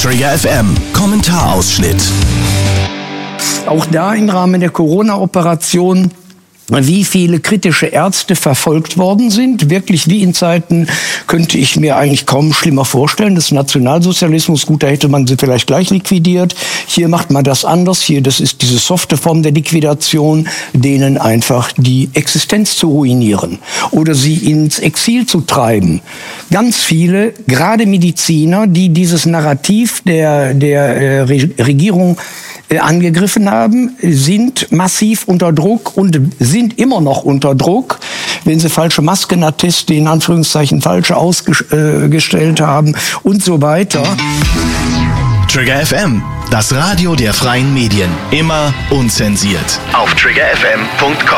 Trigger FM Kommentarausschnitt. Auch da im Rahmen der Corona-Operation, wie viele kritische Ärzte verfolgt worden sind. Wirklich wie in Zeiten, könnte ich mir eigentlich kaum schlimmer vorstellen, des Nationalsozialismus. Gut, da hätte man sie vielleicht gleich liquidiert. Hier macht man das anders. Hier, das ist diese softe Form der Liquidation, denen einfach die Existenz zu ruinieren oder sie ins Exil zu treiben. Ganz viele, gerade Mediziner, die dieses Narrativ der Regierung angegriffen haben, sind massiv unter Druck und sind immer noch unter Druck, wenn sie falsche Maskenatteste, in Anführungszeichen falsche ausgestellt haben und so weiter. Trigger FM, das Radio der freien Medien. Immer unzensiert. Auf triggerfm.com.